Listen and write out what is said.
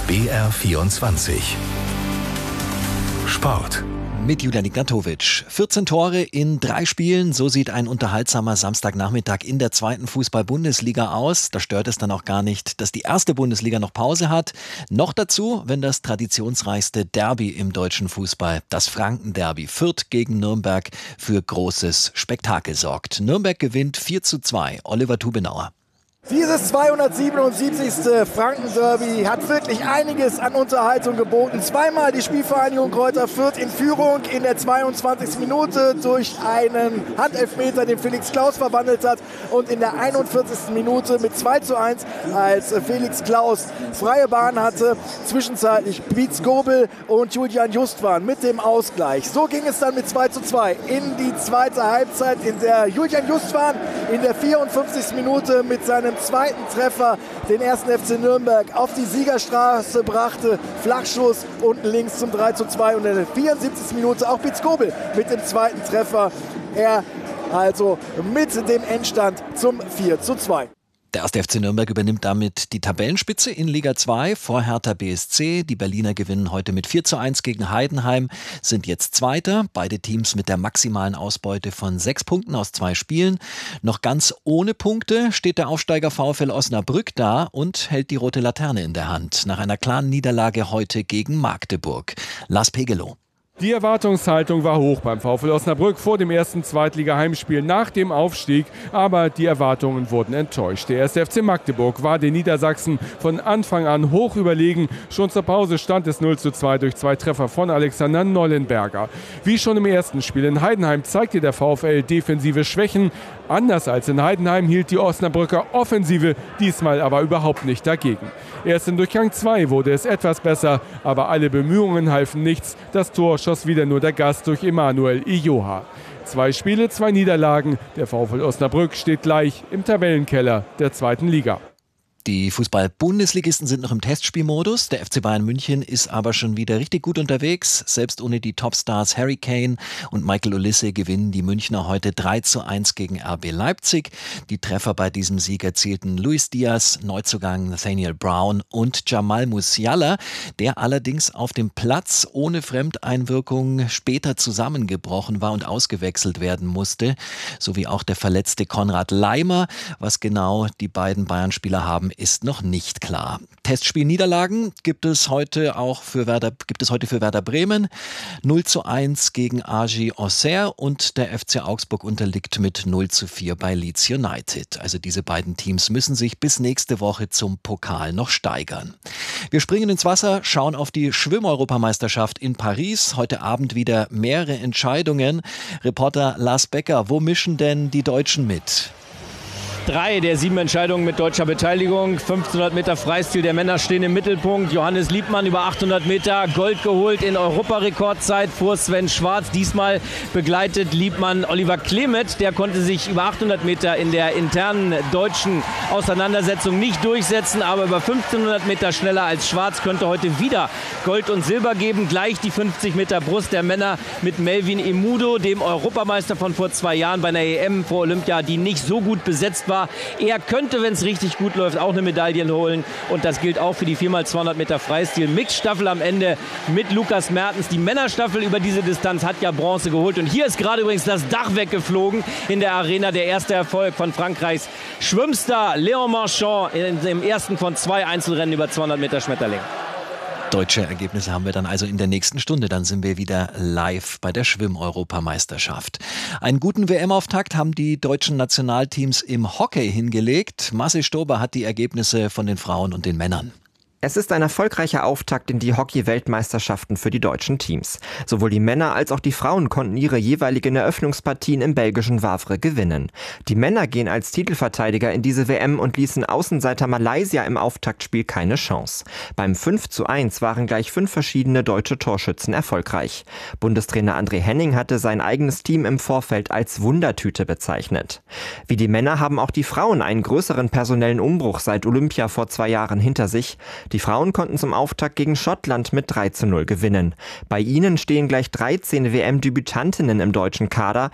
BR24 Sport. Mit Julian Ignatovic. 14 Tore in 3 Spielen, so sieht ein unterhaltsamer Samstagnachmittag in der 2. Fußball-Bundesliga aus. Da stört es dann auch gar nicht, dass die 1. Bundesliga noch Pause hat. Noch dazu, wenn das traditionsreichste Derby im deutschen Fußball, das Franken-Derby Fürth gegen Nürnberg, für großes Spektakel sorgt. Nürnberg gewinnt 4:2. Oliver Tubenauer. Dieses 277. Franken-Derby hat wirklich einiges an Unterhaltung geboten. Zweimal die Spielvereinigung Kräuter Fürth in Führung in der 22. Minute durch einen Handelfmeter, den Felix Klaus verwandelt hat. Und in der 41. Minute mit 2:1, als Felix Klaus freie Bahn hatte. Zwischenzeitlich Pietz Gobel und Julian Justwan mit dem Ausgleich. So ging es dann mit 2:2 in die zweite Halbzeit, in der Julian Justwan in der 54. Minute mit seinem zweiten Treffer den 1. FC Nürnberg auf die Siegerstraße brachte. Flachschuss unten links zum 3:2 und in der 74. Minute auch Pietz Gobel mit dem zweiten Treffer. Er also mit dem Endstand zum 4:2. Der 1. FC Nürnberg übernimmt damit die Tabellenspitze in Liga 2 vor Hertha BSC. Die Berliner gewinnen heute mit 4:1 gegen Heidenheim, sind jetzt Zweiter. Beide Teams mit der maximalen Ausbeute von 6 Punkten aus 2 Spielen. Noch ganz ohne Punkte steht der Aufsteiger VfL Osnabrück da und hält die rote Laterne in der Hand. Nach einer klaren Niederlage heute gegen Magdeburg. Lars Pegelow. Die Erwartungshaltung war hoch beim VfL Osnabrück vor dem ersten Zweitliga-Heimspiel nach dem Aufstieg, aber die Erwartungen wurden enttäuscht. Der 1. FC Magdeburg war den Niedersachsen von Anfang an hoch überlegen. Schon zur Pause stand es 0:2 durch 2 Treffer von Alexander Nollenberger. Wie schon im ersten Spiel in Heidenheim zeigte der VfL defensive Schwächen. Anders als in Heidenheim hielt die Osnabrücker Offensive diesmal aber überhaupt nicht dagegen. Erst in Durchgang 2 wurde es etwas besser, aber alle Bemühungen halfen nichts. Das Tor schoss wieder nur der Gast durch Emanuel Ijoha. 2 Spiele, 2 Niederlagen. Der VfL Osnabrück steht gleich im Tabellenkeller der 2. Liga. Die Fußball-Bundesligisten sind noch im Testspielmodus. Der FC Bayern München ist aber schon wieder richtig gut unterwegs. Selbst ohne die Topstars Harry Kane und Michael Olise gewinnen die Münchner heute 3:1 gegen RB Leipzig. Die Treffer bei diesem Sieg erzielten Luis Diaz, Neuzugang Nathaniel Brown und Jamal Musiala, der allerdings auf dem Platz ohne Fremdeinwirkung später zusammengebrochen war und ausgewechselt werden musste. Sowie auch der verletzte Konrad Laimer. Was genau die beiden Bayern-Spieler haben, ist noch nicht klar. Testspielniederlagen gibt es heute für Werder Bremen. 0:1 gegen AG Auxerre und der FC Augsburg unterliegt mit 0:4 bei Leeds United. Also diese beiden Teams müssen sich bis nächste Woche zum Pokal noch steigern. Wir springen ins Wasser, schauen auf die Schwimm-Europameisterschaft in Paris. Heute Abend wieder mehrere Entscheidungen. Reporter Lars Becker, wo mischen denn die Deutschen mit? 3 der 7 Entscheidungen mit deutscher Beteiligung. 1500 Meter Freistil der Männer stehen im Mittelpunkt. Johannes Liebmann über 800 Meter Gold geholt in Europarekordzeit vor Sven Schwarz. Diesmal begleitet Liebmann Oliver Klemet. Der konnte sich über 800 Meter in der internen deutschen Auseinandersetzung nicht durchsetzen, aber über 1500 Meter schneller als Schwarz könnte heute wieder Gold und Silber geben. Gleich die 50 Meter Brust der Männer mit Melvin Emudo, dem Europameister von vor 2 Jahren bei einer EM vor Olympia, die nicht so gut besetzt war. Er könnte, wenn es richtig gut läuft, auch eine Medaille holen. Und das gilt auch für die 4x200 Meter Freistil. Mixstaffel am Ende mit Lukas Mertens. Die Männerstaffel über diese Distanz hat ja Bronze geholt. Und hier ist gerade übrigens das Dach weggeflogen in der Arena. Der erste Erfolg von Frankreichs Schwimmstar Léon Marchand im ersten von 2 Einzelrennen über 200 Meter Schmetterling. Deutsche Ergebnisse haben wir dann also in der nächsten Stunde. Dann sind wir wieder live bei der Schwimm-Europameisterschaft. Einen guten WM-Auftakt haben die deutschen Nationalteams im Hockey hingelegt. Marcel Stober hat die Ergebnisse von den Frauen und den Männern. Es ist ein erfolgreicher Auftakt in die Hockey-Weltmeisterschaften für die deutschen Teams. Sowohl die Männer als auch die Frauen konnten ihre jeweiligen Eröffnungspartien im belgischen Wavre gewinnen. Die Männer gehen als Titelverteidiger in diese WM und ließen Außenseiter Malaysia im Auftaktspiel keine Chance. Beim 5:1 waren gleich 5 verschiedene deutsche Torschützen erfolgreich. Bundestrainer André Henning hatte sein eigenes Team im Vorfeld als Wundertüte bezeichnet. Wie die Männer haben auch die Frauen einen größeren personellen Umbruch seit Olympia vor 2 Jahren hinter sich. Die Frauen konnten zum Auftakt gegen Schottland mit 3:0 gewinnen. Bei ihnen stehen gleich 13 WM-Debütantinnen im deutschen Kader.